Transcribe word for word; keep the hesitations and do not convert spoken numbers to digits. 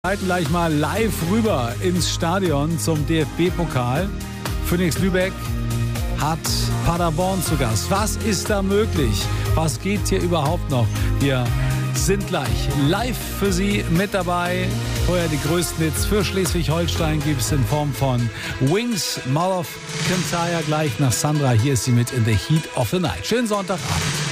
Leiten gleich mal live rüber ins Stadion zum D F B-Pokal. Phoenix Lübeck hat Paderborn zu Gast. Was ist da möglich? Was geht hier überhaupt noch? Wir sind gleich live für Sie mit dabei. Vorher die größten Hits für Schleswig-Holstein gibt es in Form von Wings, Mall of Kintyre gleich nach Sandra. Hier ist sie mit In the Heat of the Night. Schönen Sonntagabend.